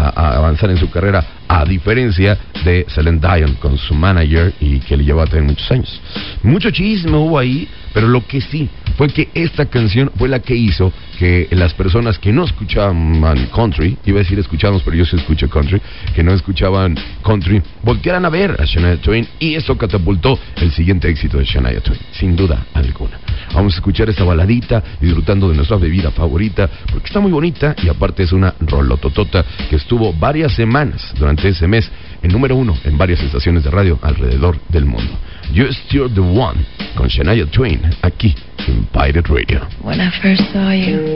a avanzar en su carrera, a diferencia de Celine Dion con su manager y que le llevó a tener muchos años. Mucho chisme hubo ahí, pero lo que sí fue que esta canción fue la que hizo que las personas que no escuchaban country, iba a decir escuchamos, pero yo sí escucho country, que no escuchaban country, voltearan a ver a Shania Twain, y eso catapultó el siguiente éxito de Shania Twain, sin duda alguna. Vamos a escuchar esta baladita, disfrutando de nuestra bebida favorita, porque está muy bonita y aparte es una rolototota que estuvo varias semanas durante ese mes en número 1 en varias estaciones de radio alrededor del mundo. You're Still the One con Shania Twain, aquí en Pirate Radio. When I first saw you